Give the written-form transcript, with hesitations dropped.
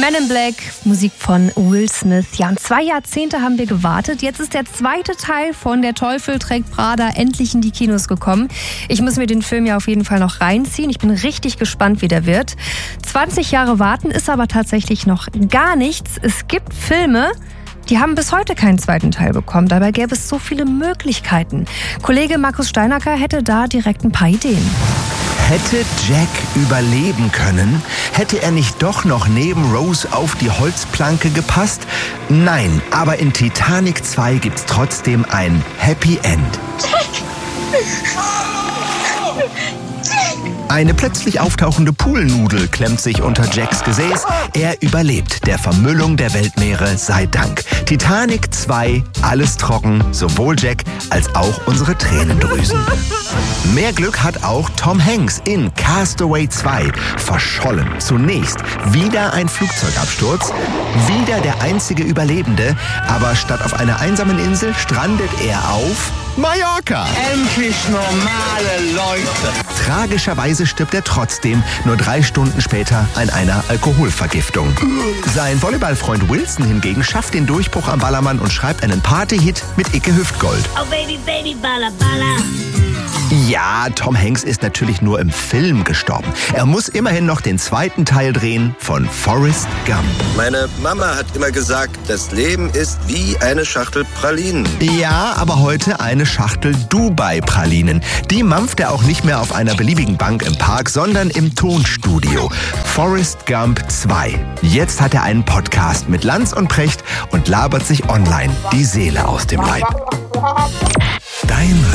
Men in Black, Musik von Will Smith. Ja, und 2 Jahrzehnte haben wir gewartet. Jetzt ist der zweite Teil von Der Teufel trägt Prada endlich in die Kinos gekommen. Ich muss mir den Film ja auf jeden Fall noch reinziehen. Ich bin richtig gespannt, wie der wird. 20 Jahre warten ist aber tatsächlich noch gar nichts. Es gibt Filme, die haben bis heute keinen zweiten Teil bekommen. Dabei gäbe es so viele Möglichkeiten. Kollege Markus Steinacker hätte da direkt ein paar Ideen. Hätte Jack überleben können? Hätte er nicht doch noch neben Rose auf die Holzplanke gepasst? Nein, aber in Titanic 2 gibt's trotzdem ein Happy End. Eine plötzlich auftauchende Poolnudel klemmt sich unter Jacks Gesäß. Er überlebt der Vermüllung der Weltmeere, sei Dank. Titanic 2, alles trocken, sowohl Jack als auch unsere Tränendrüsen. Mehr Glück hat auch Tom Hanks in Castaway 2. Verschollen. Zunächst wieder ein Flugzeugabsturz, wieder der einzige Überlebende, aber statt auf einer einsamen Insel strandet er auf Mallorca. Endlich normale Leute. Tragischerweise stirbt er trotzdem nur 3 Stunden später an einer Alkoholvergiftung. Sein Volleyballfreund Wilson hingegen schafft den Durchbruch am Ballermann und schreibt einen Partyhit mit Icke Hüftgold. Oh baby, baby, balla, balla. Ja, Tom Hanks ist natürlich nur im Film gestorben. Er muss immerhin noch den zweiten Teil drehen von Forrest Gump. Meine Mama hat immer gesagt, das Leben ist wie eine Schachtel Pralinen. Ja, aber heute eine Schachtel Dubai-Pralinen. Die mampft er auch nicht mehr auf einer beliebigen Bank im Park, sondern im Tonstudio. Forrest Gump 2. Jetzt hat er einen Podcast mit Lanz und Precht und labert sich online die Seele aus dem Leib. Dein